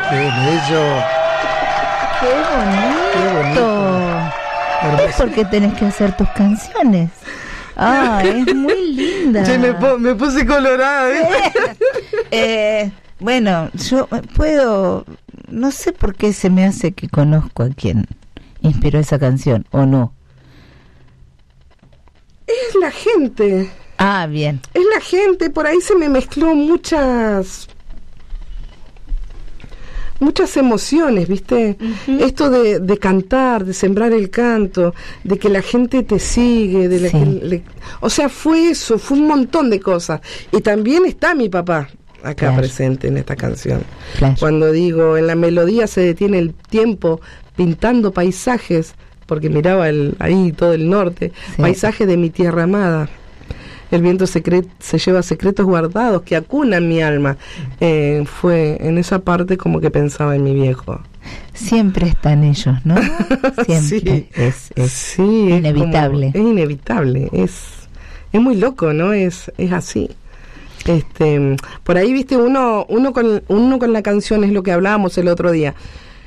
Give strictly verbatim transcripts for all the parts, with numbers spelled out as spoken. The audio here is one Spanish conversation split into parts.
Qué bello. Qué bonito. Qué bonito. Es porque tenés que hacer tus canciones. Ah, es muy linda. Che, me, po- me puse colorada, ¿eh? eh, bueno, yo puedo, no sé por qué se me hace que conozco a quien inspiró esa canción, ¿o no? Es la gente. Ah, bien. Es la gente, por ahí se me mezcló muchas muchas emociones, ¿viste? Uh-huh. Esto de, de cantar, de sembrar el canto, de que la gente te sigue, de la sí. que le, o sea, fue eso, fue un montón de cosas. Y también está mi papá acá claro. presente en esta canción. Claro. Cuando digo, en la melodía se detiene el tiempo pintando paisajes, porque miraba el, ahí todo el norte, sí. paisaje de mi tierra amada. El viento secret- se lleva secretos guardados que acunan mi alma. Eh, fue en esa parte como que pensaba en mi viejo. Siempre están ellos, ¿no? Siempre. sí, es, es sí, inevitable. Es, como, es inevitable. Es, es muy loco, ¿no? Es, es así. Este, por ahí, viste, uno, uno con, uno con la canción es lo que hablábamos el otro día.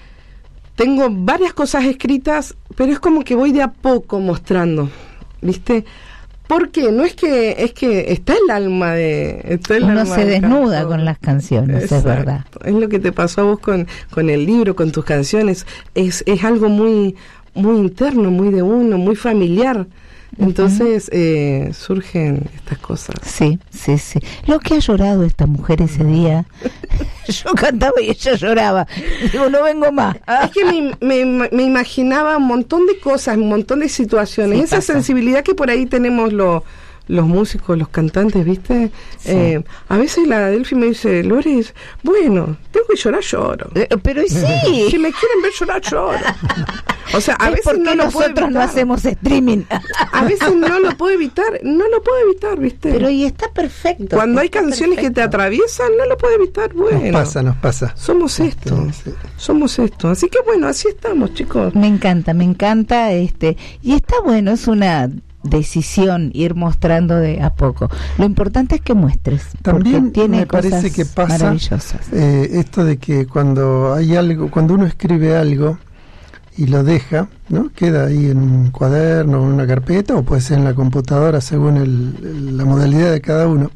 Tengo varias cosas escritas, pero es como que voy de a poco mostrando, ¿viste? Porque no es que es que está el alma de está el uno alma se desnuda canto. Con las canciones. Exacto. Es verdad. Es lo que te pasó a vos con con el libro, con tus canciones. Es es algo muy muy interno, muy de uno, muy familiar. Entonces uh-huh. eh, surgen estas cosas. Sí, sí, sí. Lo que ha llorado esta mujer ese día. Yo cantaba y ella lloraba. Digo, no vengo más. Es que me, me, me imaginaba un montón de cosas, un montón de situaciones. Sí, esa pasa. Sensibilidad que por ahí tenemos los los músicos, los cantantes, ¿viste? Sí. Eh, a veces la Delphi me dice, Lores, bueno, tengo que llorar, lloro. Eh, pero sí. Si me quieren ver llorar, lloro. O sea, a es veces porque no lo puedo evitar. Nosotros no hacemos streaming. A veces no lo puedo evitar, no lo puedo evitar, ¿viste? Pero y está perfecto. Cuando hay está canciones perfecto. que te atraviesan, no lo puedo evitar, bueno. Nos pasa, nos pasa. Somos esto, sí, sí. somos esto. Así que bueno, así estamos, chicos. Me encanta, me encanta este. Y está bueno, es una decisión ir mostrando de a poco. Lo importante es que muestres. También tiene me parece que pasa maravillosas. Eh, esto de que cuando hay algo, cuando uno escribe algo y lo deja, ¿no? Queda ahí en un cuaderno, en una carpeta, o puede ser en la computadora según el, el, la modalidad de cada uno.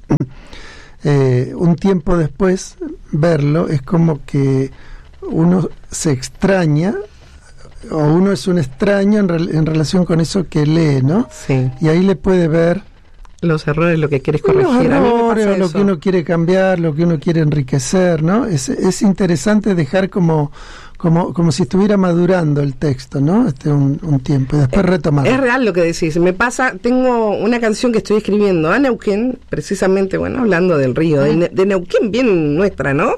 Eh, un tiempo después verlo es como que uno se extraña o uno es un extraño en, re- en relación con eso que lee, ¿no? Sí. Y ahí le puede ver los errores, lo que quieres corregir. Los errores, a mí me pasa lo eso. que uno quiere cambiar, lo que uno quiere enriquecer, ¿no? Es, es interesante dejar como, como, como si estuviera madurando el texto, ¿no? Este un, un tiempo y después es, retomar. Es real lo que decís. Me pasa, tengo una canción que estoy escribiendo a Neuquén, precisamente, bueno, hablando del río, ah. de, de Neuquén, bien nuestra, ¿no?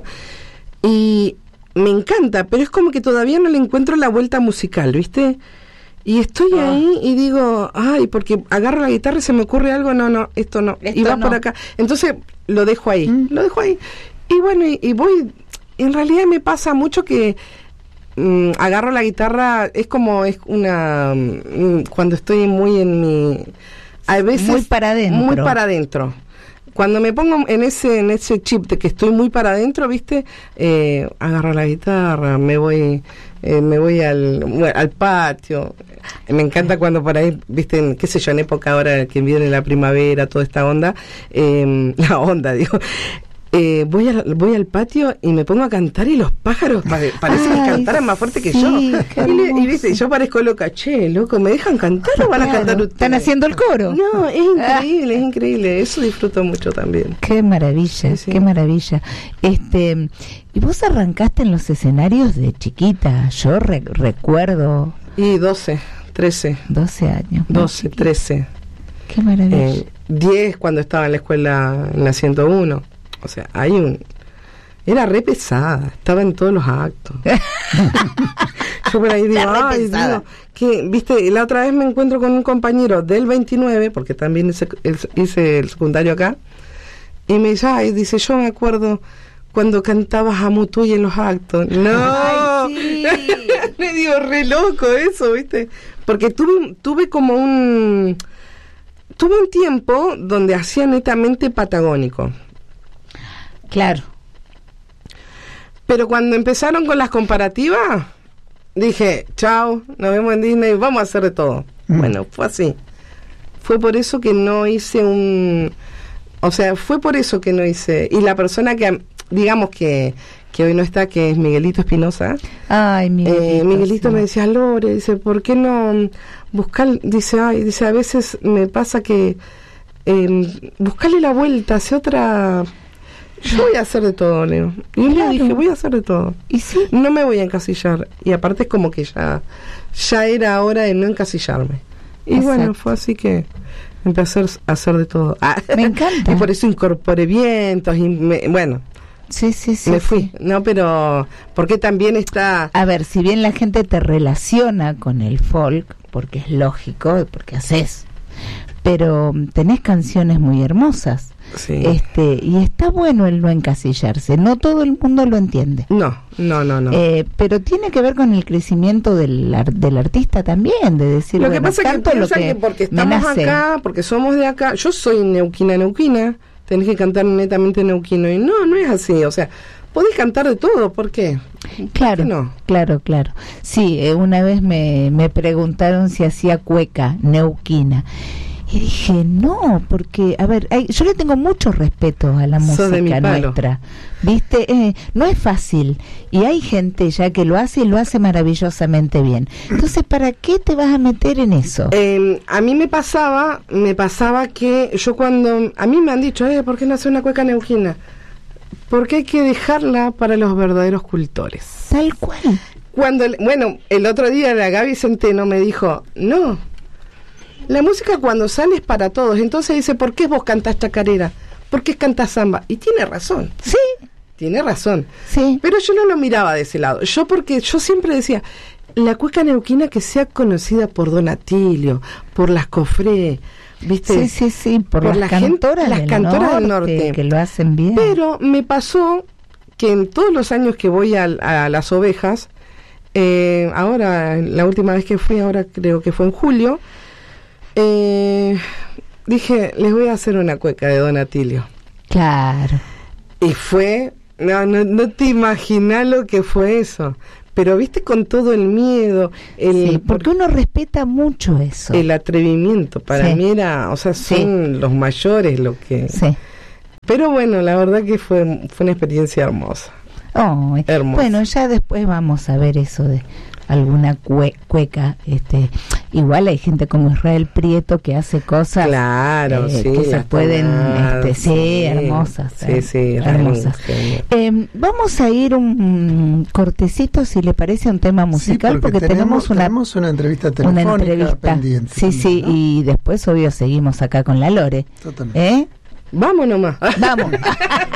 Y me encanta, pero es como que todavía no le encuentro la vuelta musical, ¿viste? Y estoy oh. ahí y digo, ay, porque agarro la guitarra y se me ocurre algo, no, no, esto no, esto y va no. por acá. Entonces lo dejo ahí, mm. lo dejo ahí. Y bueno, y, y voy, en realidad me pasa mucho que mm, agarro la guitarra, es como, es una, mm, cuando estoy muy en mi, a veces... Muy para adentro. Muy para adentro. Cuando me pongo en ese en ese chip de que estoy muy para adentro, ¿viste? Eh, agarro la guitarra, me voy eh, me voy al, bueno, al patio. Me encanta cuando por ahí, ¿viste? En, qué sé yo, en época ahora que viene la primavera, toda esta onda, eh, la onda, digo. Eh, voy, a, voy al patio y me pongo a cantar y los pájaros pare, parecen Ay, que cantaran más fuerte que sí, yo. Y, le, y viste, yo parezco loca, che, loco, ¿me dejan cantar o van a claro, cantar ustedes? ¿Están haciendo el coro? No, es increíble, ah. es increíble. Eso disfruto mucho también. Qué maravilla, sí, sí. qué maravilla. Este, ¿y vos arrancaste en los escenarios de chiquita? Yo re, recuerdo... Y doce, trece. doce años. doce, trece. Qué maravilla. Eh, diez cuando estaba en la escuela, en la ciento uno. O sea, hay un... Era re pesada, estaba en todos los actos. Yo por ahí digo, ay, Dios, que, viste, la otra vez me encuentro con un compañero del veintinueve, porque también hice, hice el secundario acá, y me dice, ay, dice, yo me acuerdo cuando cantabas a Mutuy en los actos. No, ay, sí. Me digo, re loco eso, viste, porque tuve, tuve como un... Tuve un tiempo donde hacía netamente patagónico. Claro. Pero cuando empezaron con las comparativas, dije, chao, nos vemos en Disney, vamos a hacer de todo. Mm. Bueno, fue así. Fue por eso que no hice un... O sea, fue por eso que no hice... Y la persona que, digamos que, que hoy no está, que es Miguelito Espinosa. Ay, Miguelito. Eh, Miguelito sí. me decía, Lore, dice, ¿por qué no buscar? Dice, ay, dice, a veces me pasa que eh, buscarle la vuelta hacia otra... Yo voy a hacer de todo, Leo. Y yo Claro. le dije, voy a hacer de todo. ¿Y sí? No me voy a encasillar. Y aparte es como que ya, ya era hora de no encasillarme. Y Exacto. bueno, fue así que empecé a hacer, a hacer de todo. Ah, Me encanta. Y por eso incorporé vientos y me, bueno, Sí, sí, sí. me fui. sí. No, pero porque también está... A ver, si bien la gente te relaciona con el folk, porque es lógico, porque haces, pero tenés canciones muy hermosas. Sí. Este, y está bueno el no encasillarse. No todo el mundo lo entiende. No, no, no, no. Eh, pero tiene que ver con el crecimiento del, ar- del artista también, de decir, Lo que bueno, pasa es que canto lo piensan que que porque me estamos nace. acá, porque somos de acá, yo soy neuquina, neuquina, tenés que cantar netamente neuquino. Y no, no es así, o sea, podés cantar de todo, ¿por qué? Claro, ¿Por qué no? claro, claro. Sí, eh, una vez me, me preguntaron si hacía cueca neuquina. Y dije, no, porque, a ver, hay, yo le tengo mucho respeto a la Sos de mi música palo. nuestra, ¿viste? Eh, no es fácil, y hay gente ya que lo hace y lo hace maravillosamente bien. Entonces, ¿para qué te vas a meter en eso? Eh, a mí me pasaba, me pasaba que yo cuando, a mí me han dicho, eh, ¿por qué no hacer una cueca neuquina? Porque hay que dejarla para los verdaderos cultores. Tal cual. Cuando, el- bueno, el otro día la Gaby Centeno me dijo, no, la música cuando sale es para todos. Entonces dice, ¿por qué vos cantás chacarera? ¿Por qué cantás samba? Y tiene razón, Sí, tiene razón. sí. Pero yo no lo miraba de ese lado. Yo porque yo siempre decía, la cueca neuquina que sea conocida por Don Atilio, por las Cofré, ¿viste? Sí, sí, sí, por, por las la gente- cantoras, las del, cantoras norte, del norte. que lo hacen bien. Pero me pasó que en todos los años que voy a, a las ovejas, eh, ahora, la última vez que fui, ahora creo que fue en julio, eh, dije, les voy a hacer una cueca de Don Atilio. Claro. Y fue, no, no, no te imaginas lo que fue eso. Pero viste con todo el miedo, el, Sí, porque uno respeta mucho eso. el atrevimiento. Para Sí. mí era, o sea, son Sí. los mayores lo que... Sí. Pero bueno, la verdad que fue, fue una experiencia hermosa. Oh, Hermoso. bueno, ya después vamos a ver eso de alguna cue- cueca. Este, igual hay gente como Israel Prieto que hace cosas Claro, eh, sí. que se las pueden, tonadas, este, sí, hermosas, Sí, eh, sí, hermosas. realmente. Eh, vamos a ir un, un cortecito, si le parece, un tema musical, Sí, porque, tenemos, una tenemos una entrevista una telefónica entrevista. pendiente. Sí, sí, ¿no? y después, obvio, seguimos acá con la Lore. Totalmente. ¿Eh? Vamos nomás. Vamos.